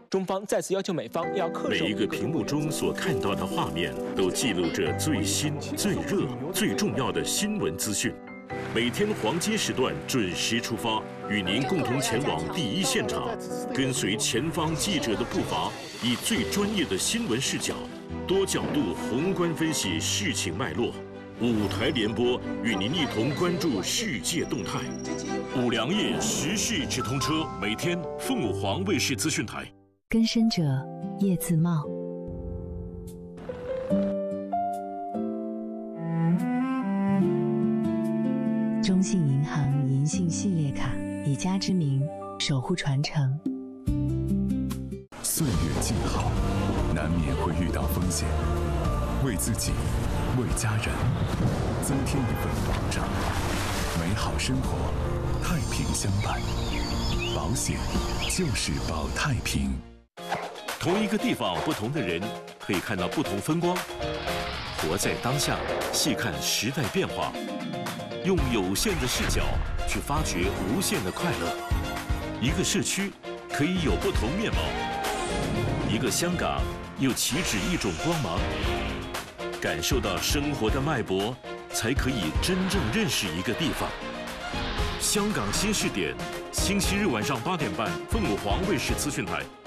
中方再次要求美方要恪守。 每一个屏幕中所看到的画面，都记录着最新、最热、最重要的新闻资讯。每天黄金时段准时出发，与您共同前往第一现场，跟随前方记者的步伐，以最专业的新闻视角，多角度宏观分析事情脉络。5台联播，与您一同关注世界动态。5粮液时事直通车，每天凤凰卫视资讯台。 更深者叶自茂。中信银行银信系列卡，以家之名守护传承。 岁月静好，难免会遇到风险，为自己，为家人，增添一份保障。美好生活，太平相伴。保险就是保太平。 同一个地方，不同的人，可以看到不同风光。活在当下，细看时代变化。用有限的视角去发掘无限的快乐。一个社区可以有不同面貌，一个香港又岂止一种光芒。感受到生活的脉搏，才可以真正认识一个地方。香港新视点，星期日晚上8点半，凤凰卫视资讯台。